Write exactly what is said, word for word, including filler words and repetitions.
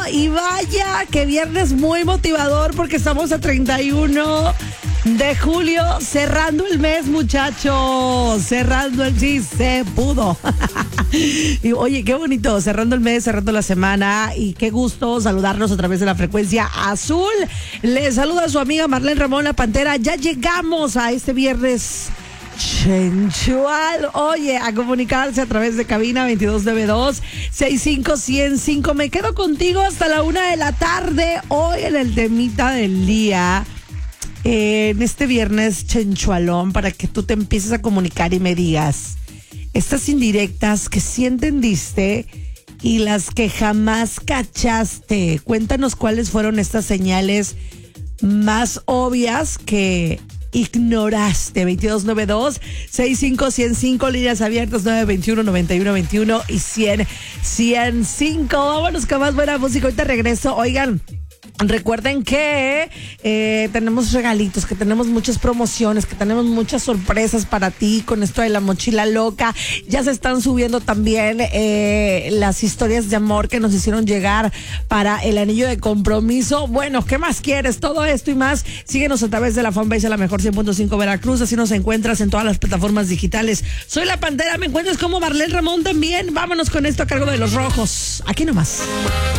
y vaya que viernes muy motivador porque estamos a treinta y uno de julio, cerrando el mes, muchachos, cerrando el, sí, se pudo. Y oye, qué bonito, cerrando el mes, cerrando la semana, y qué gusto saludarnos a través de la frecuencia azul. Les saluda a su amiga Marlene Ramón, la Pantera. Ya llegamos a este viernes sensual. Oye, a comunicarse a través de cabina veintidós noventa y dos, sesenta y cinco, ciento cinco. Me quedo contigo hasta la una de la tarde. Hoy en el temita del día, eh, en este viernes chenchualón, para que tú te empieces a comunicar y me digas estas indirectas que sí entendiste y las que jamás cachaste. Cuéntanos cuáles fueron estas señales más obvias que ignoraste. Veintidós noventa y dos, sesenta y cinco, ciento cinco, líneas abiertas nueve veintiuno, noventa y uno veintiuno y cien, ciento cinco. Vámonos con más buena música. Ahorita regreso. Oigan, recuerden que eh, tenemos regalitos, que tenemos muchas promociones, que tenemos muchas sorpresas para ti con esto de la mochila loca. Ya se están subiendo también eh, las historias de amor que nos hicieron llegar para el anillo de compromiso. Bueno, ¿qué más quieres? Todo esto y más. Síguenos a través de la fanbase de la Mejor cien punto cinco Veracruz. Así nos encuentras en todas las plataformas digitales. Soy la Pantera, me encuentras como Marlene Ramón también. Vámonos con esto a cargo de Los Rojos. Aquí nomás.